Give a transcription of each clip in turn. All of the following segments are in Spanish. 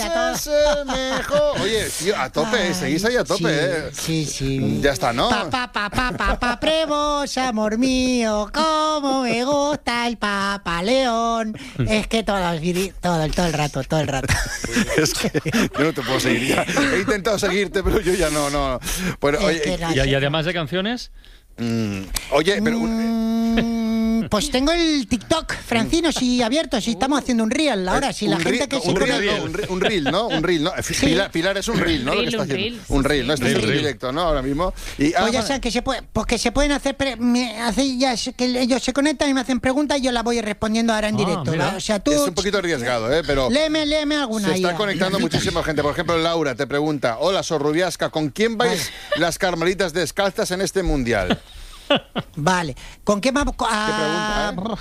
es el mejor. Oye, tío, a tope, seguís ahí a tope, Sí. Ya está, ¿no? Prevos, amor mío, cómo me gusta el Papa León. Es que todo el rato. Es que yo no te puedo seguir ya. He intentado seguirte, pero yo ya no. Bueno, oye, y además de canciones... Oye, pero... Pues tengo el TikTok, Francinos y abiertos, y estamos haciendo un reel ahora. Si la gente que se conecta... Un reel, ¿no? Sí. Pilar es un reel, ¿no? Un reel, ¿no? Está en directo, ¿no? Ahora mismo. Y, pues ya saben que se puede, porque se pueden hacer que ellos se conectan y me hacen preguntas y yo las voy respondiendo ahora en directo. O sea, tú... Es un poquito arriesgado, pero... Léeme alguna. Se está conectando muchísima gente. Por ejemplo, Laura te pregunta: hola, Sor Rubiasca, ¿con quién vais las carmelitas descalzas en este mundial? Vale, ¿con qué vamos? ¿Qué pregunta,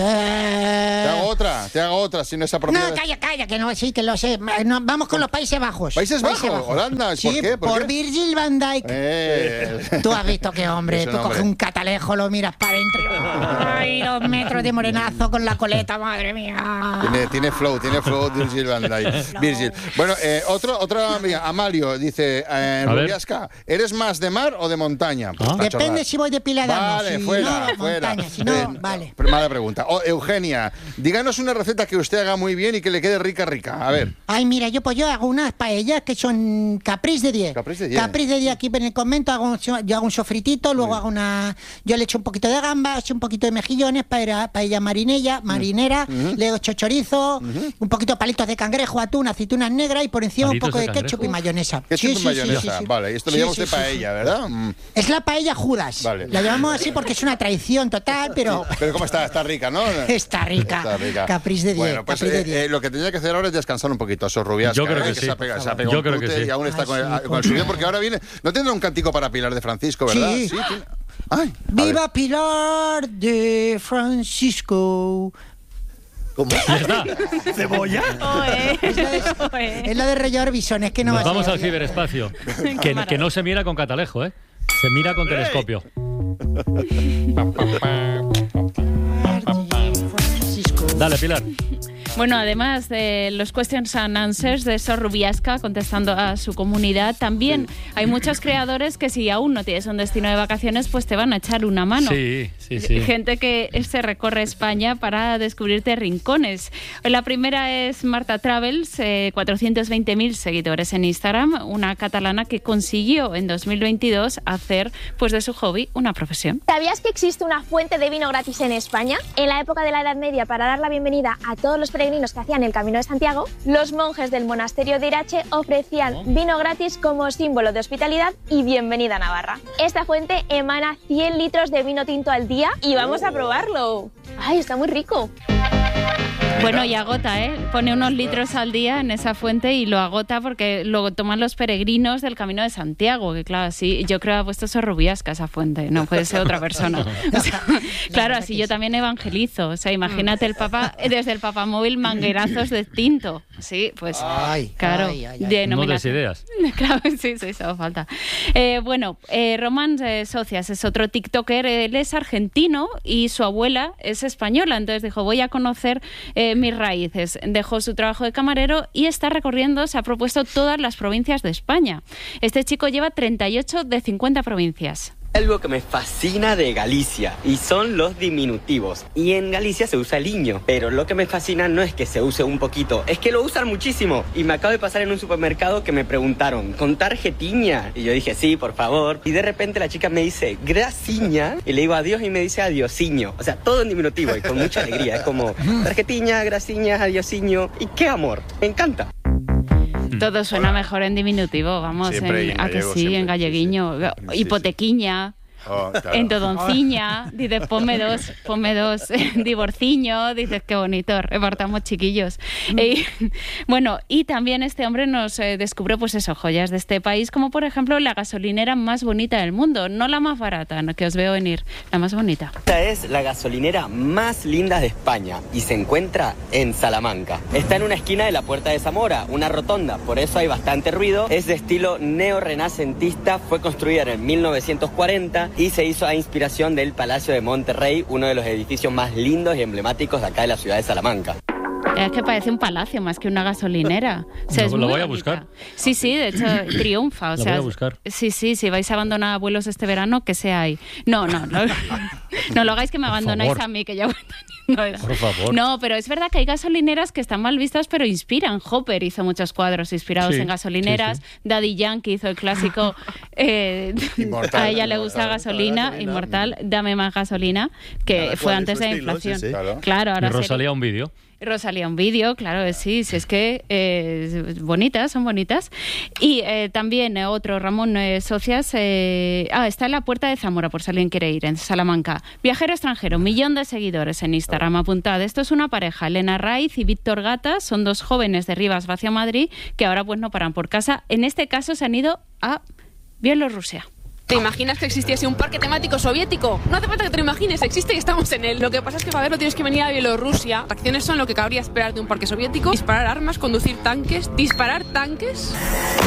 Te hago otra, si no es apropiado. No, calla, que no, sí, que lo sé. No, vamos con los Países Bajos. ¿Países Bajos? Holanda, sí, ¿por qué? ¿Por Virgil van Dijk. Tú has visto qué hombre, tú coges un catalejo, lo miras para adentro. Ay, 2 metros de morenazo con la coleta, madre mía. Tiene flow Virgil van Dijk. Virgil. Bueno, otra amiga, Amalio, dice, Rubiasca, ¿eres más de mar o de montaña? Pues depende si voy de Pilar. Vale, fuera. Montaña, si no, vale. Mala pregunta. Eugenia, díganos una receta que usted haga muy bien y que le quede rica. A ver. Ay, mira, yo hago unas paellas que son Capriz de 10. Capriz de 10 aquí en el convento, yo hago un sofritito, luego hago yo le echo un poquito de gambas, un poquito de mejillones, paella marinera, le echo chorizo, un poquito de palitos de cangrejo, atún, aceitunas negras y por encima un poco de ketchup y mayonesa. Ketchup y mayonesa, vale. Y esto lo llamamos de paella, ¿verdad? Es la paella Judas. Vale. La llamamos así porque es una traición total, pero... Pero ¿cómo está? Está rica, ¿no? Está rica. Capriz de 10. Bueno, pues lo que tenía que hacer ahora es descansar un poquito a Sor Rubiasca. Yo creo que sí. Se ha pegado un tute y aún está con el subido, porque ahora viene... ¿No tendrá un cantico para Pilar de Francisco, verdad? Sí. Ay, ¡Viva Pilar de Francisco! ¿Cómo? ¿Cebolla? Es la de Rey Orbison, es que no Nos va a vamos ser. al ciberespacio. que no se mira con catalejo, Se mira con telescopio. Dale, Pilar. Bueno, además de los questions and answers de Sor Rubiasca contestando a su comunidad, también hay muchos creadores que si aún no tienes un destino de vacaciones, pues te van a echar una mano. Sí. Gente que se recorre España para descubrirte rincones. La primera es Marta Travels, 420.000 seguidores en Instagram, una catalana que consiguió en 2022 hacer pues de su hobby una profesión. ¿Sabías que existe una fuente de vino gratis en España? En la época de la Edad Media, para dar la bienvenida a todos los peregrinos que hacían el Camino de Santiago, los monjes del monasterio de Irache ofrecían vino gratis como símbolo de hospitalidad y bienvenida a Navarra. Esta fuente emana 100 litros de vino tinto al día y vamos a probarlo. ¡Ay, está muy rico! Bueno, y agota, Pone unos litros al día en esa fuente y lo agota porque lo toman los peregrinos del Camino de Santiago, que claro, así yo creo que ha puesto Sor Rubiasca esa fuente, no puede ser otra persona. O sea, claro, así yo también evangelizo. O sea, imagínate el Papa, desde el papamóvil manguerazos de tinto. Sí, pues claro. No des ideas. Claro, sí, eso falta. Román Socias es otro tiktoker, él es argentino y su abuela es española, entonces dijo, voy a conocer mis raíces. Dejó su trabajo de camarero y está recorriendo, se ha propuesto todas las provincias de España. Este chico lleva 38 de 50 provincias. Algo que me fascina de Galicia y son los diminutivos. Y en Galicia se usa el iño, pero lo que me fascina no es que se use un poquito, es que lo usan muchísimo. Y me acabo de pasar en un supermercado que me preguntaron, ¿con tarjetiña? Y yo dije, sí, por favor. Y de repente la chica me dice, grasiña, y le digo adiós y me dice adiosiño. O sea, todo en diminutivo y con mucha alegría. Es como, tarjetiña, grasiña, adiosiño. Y qué amor, me encanta. Todo suena mejor en diminutivo, vamos, siempre a que sí, siempre, en galleguiño, hipotequiña. Claro. En todonciña, dices, ponme dos, divorciño, dices, qué bonito, repartamos chiquillos. Y también este hombre nos descubrió, pues eso, joyas de este país, como por ejemplo la gasolinera más bonita del mundo, no la más barata, no, que os veo venir, la más bonita. Esta es la gasolinera más linda de España y se encuentra en Salamanca. Está en una esquina de la Puerta de Zamora, una rotonda, por eso hay bastante ruido. Es de estilo neorrenacentista, fue construida en 1940 y se hizo a inspiración del Palacio de Monterrey, uno de los edificios más lindos y emblemáticos de acá de la ciudad de Salamanca. Es que parece un palacio más que una gasolinera. O sea, Lo voy a buscar. Sí, de hecho, triunfa. O sea, voy a buscar. Sí, si vais a abandonar abuelos este verano, que sea ahí. No lo hagáis, que me abandonáis a mí, que ya voy teniendo edad. Por favor. No, pero es verdad que hay gasolineras que están mal vistas, pero inspiran. Hopper hizo muchos cuadros inspirados en gasolineras. Sí. Daddy Yankee hizo el clásico Inmortal, a ella le gusta gasolina, Inmortal, dame más gasolina, que fue antes de la inflación. Sí. Claro, ahora y Rosalía un vídeo. Rosalía un vídeo, claro, sí, es que son bonitas. Y también otro, Ramón Socias, está en la Puerta de Zamora, por si alguien quiere ir, en Salamanca. Viajero extranjero, 1 millón de seguidores en Instagram, apuntad. Esto es una pareja, Elena Raiz y Víctor Gata, son 2 jóvenes de Rivas hacia Madrid, que ahora pues no paran por casa. En este caso se han ido a Bielorrusia. ¿Te imaginas que existiese un parque temático soviético? No hace falta que te lo imagines, existe y estamos en él. Lo que pasa es que para verlo tienes que venir a Bielorrusia. Las acciones son lo que cabría esperar de un parque soviético: disparar armas, conducir tanques, disparar tanques.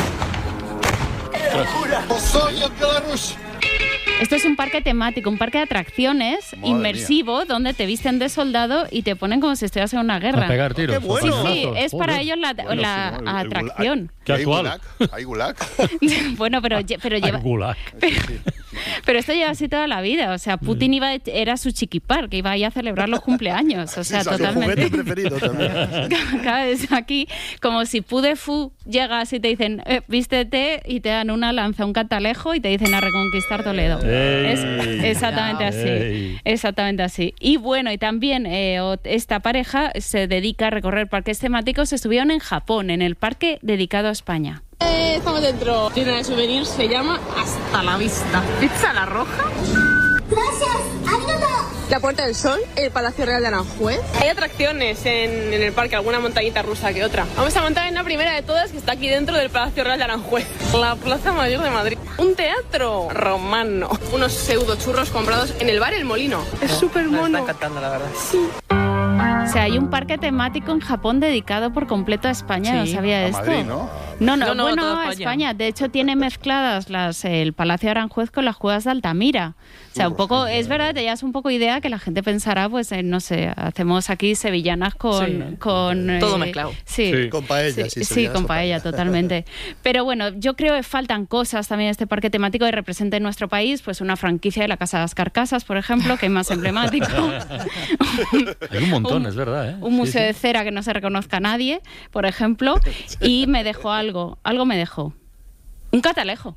Esto es un parque temático, un parque de atracciones inmersivo, donde te visten de soldado y te ponen como si estuvieras en una guerra. A pegar tiros. ¡Qué bueno! Sí, es para ellos la atracción. Qué actual. ¿Hay gulag? Bueno, pero lleva... Gulag. Pero esto lleva así toda la vida. O sea, Putin era su chiquipar, que iba ahí a celebrar los cumpleaños. O sea, totalmente. Su juguete preferido también. Claro, es aquí como si Pudefu llegas y te dicen, vístete, y te dan una lanza, un catalejo y te dicen a reconquistar Toledo. Es exactamente así. Exactamente así. Y bueno, y también esta pareja se dedica a recorrer parques temáticos. Estuvieron en Japón, en el parque dedicado a España. Estamos dentro. Tienda de souvenirs, se llama Hasta la Vista. Pizza La Roja. Gracias, arigato. La Puerta del Sol, el Palacio Real de Aranjuez. Hay atracciones en el parque, alguna montañita rusa que otra. Vamos a montar en la primera de todas, que está aquí dentro del Palacio Real de Aranjuez, la Plaza Mayor de Madrid. Un teatro romano. Unos pseudo churros comprados en el bar El Molino. Es súper mono. Me está encantando, la verdad. Sí. O sea, hay un parque temático en Japón dedicado por completo a España. Sí. ¿No sabía A esto? Madrid, ¿no? No, toda a España. De hecho, tiene mezcladas el Palacio de Aranjuez con las Cuevas de Altamira. O sea, un poco, es verdad, te das un poco idea que la gente pensará, pues, no sé, hacemos aquí sevillanas con todo mezclado. Sí. Con paella, sí, con paella, totalmente. Pero bueno, yo creo que faltan cosas también en este parque temático que represente en nuestro país, pues una franquicia de la Casa de las Carcasas, por ejemplo, que es más emblemático. Hay un montón, es verdad, ¿eh? Un museo de cera que no se reconozca a nadie, por ejemplo, y me dejó algo me dejó. Un catalejo.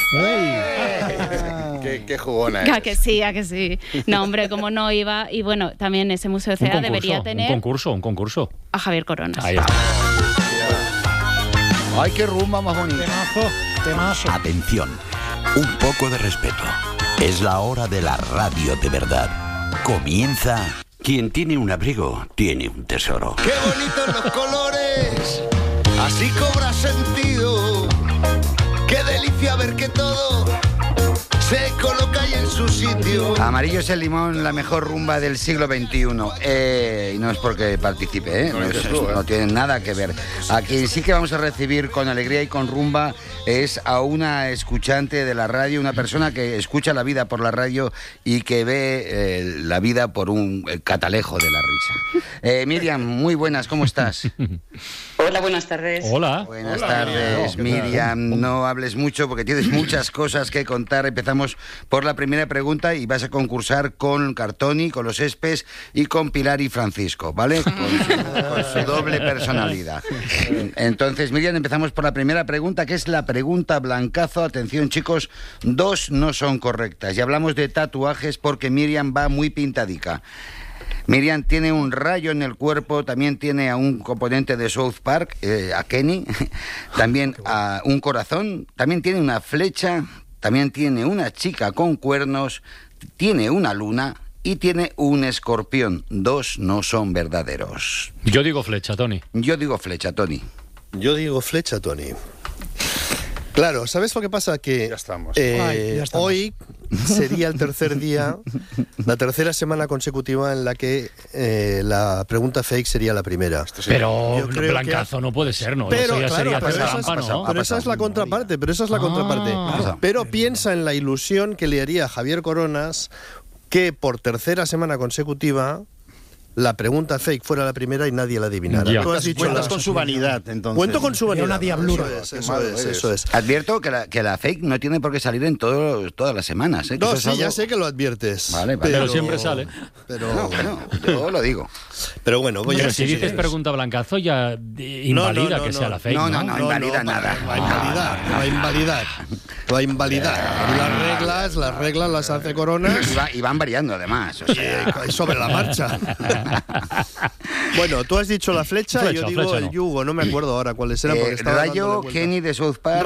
Qué jugona es. A que sí. No, hombre, como no iba. Y bueno, también ese museo de cera debería tener... Un concurso. A Javier Coronas. Ahí está. Ay, qué rumba más bonita. Temazo. Atención, un poco de respeto. Es la hora de la radio de verdad. Comienza... Quien tiene un abrigo, tiene un tesoro. ¡Qué bonitos los colores! Así cobra sentido. ¡Qué delicia ver que todo se coloca ahí en su sitio! Amarillo es el limón, la mejor rumba del siglo XXI. Y no es porque participe, no tiene nada que ver. A quien sí que vamos a recibir con alegría y con rumba es a una escuchante de la radio, una persona que escucha la vida por la radio y que ve la vida por un catalejo de la risa. Miriam, muy buenas, ¿cómo estás? Hola, buenas tardes. Hola. Buenas tardes, Miriam. No hables mucho porque tienes muchas cosas que contar. Empezamos por la primera pregunta y vas a concursar con Cartoni, con los Espes y con Pilar y Francisco, ¿vale? Con su doble personalidad. Entonces, Miriam, empezamos por la primera pregunta, que es la pregunta blancazo. Atención, chicos, 2 no son correctas. Y hablamos de tatuajes porque Miriam va muy pintadica. Miriam tiene un rayo en el cuerpo, también tiene a un componente de South Park, a Kenny, también a un corazón, también tiene una flecha, también tiene una chica con cuernos, tiene una luna y tiene un escorpión. 2 no son verdaderos. Yo digo flecha, Tony. Yo digo flecha, Tony. Yo digo flecha, Tony. Claro, ¿sabes lo que pasa? Que ya estamos. Hoy sería el tercer día, la tercera semana consecutiva en la que la pregunta fake sería la primera. Pero blancazo no puede ser, ¿no? Pero, eso ya claro, sería pero trampa, ¿no? Pero esa es la contraparte, Pero piensa en la ilusión que le haría a Javier Coronas que por tercera semana consecutiva la pregunta fake fuera la primera y nadie la adivinara. Tú has dicho cuentas con su vanidad, entonces. Cuento con su vanidad. Una diablura. Eso es. Advierto que la fake no tiene por qué salir en todas las semanas. ¿eh? No, sí, ya sé que lo adviertes. Vale. Pero siempre sale. No, bueno, yo lo digo. Pero bueno, voy a... Si dices pregunta blancazo, ya invalida que sea la fake. No invalida nada. No va a invalidar. Las reglas las hace Coronas. Y van variando, además. O sea... sobre la marcha. Bueno, tú has dicho la flecha, y yo digo el yugo. No me acuerdo ahora cuáles eran. Rayo, Kenny de South Park.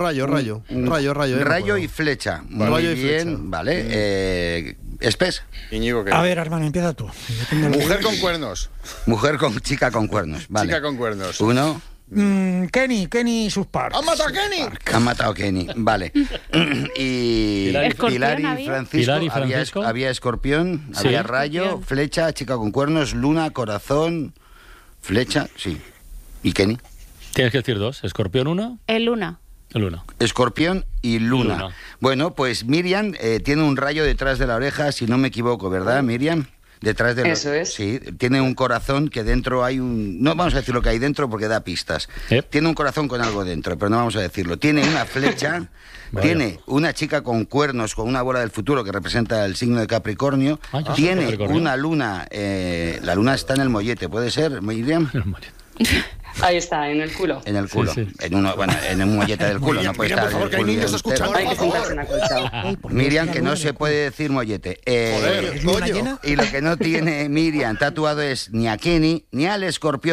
Rayo y flecha. Vale. Muy Rayo y bien, flecha. Vale. Espes. A ver, hermano, empieza tú. Mujer con cuernos. Chica con cuernos. Vale. Chica con cuernos. 1. Kenny South Park. ¡Han matado a Kenny! Han matado a Kenny, vale. Y Pilar y Francisco. Había escorpión, Sí. había rayo, flecha, chica con cuernos, luna, corazón, flecha, sí. ¿Y Kenny? Tienes que decir 2. Escorpión 1. El Luna. El 1. Escorpión y luna. Bueno, pues Miriam tiene un rayo detrás de la oreja, si no me equivoco, ¿verdad, Miriam? Detrás de Eso es. Sí, tiene un corazón que dentro hay un... No vamos a decir lo que hay dentro porque da pistas. Tiene un corazón con algo dentro, pero no vamos a decirlo. Tiene una flecha, tiene una chica con cuernos, con una bola del futuro que representa el signo de Capricornio. Tiene Capricornio. una luna, la luna está en el mollete, ¿puede ser, Miriam? Ahí está, en el culo. En el culo. Sí. En un mollete del culo. No puede estar. Por favor, que hay niños escuchando. Hay que sentarse en acolchado. Miriam, que no se puede decir mollete. Joder, coño. Y lo que no tiene Miriam tatuado es ni a Kenny ni al escorpión.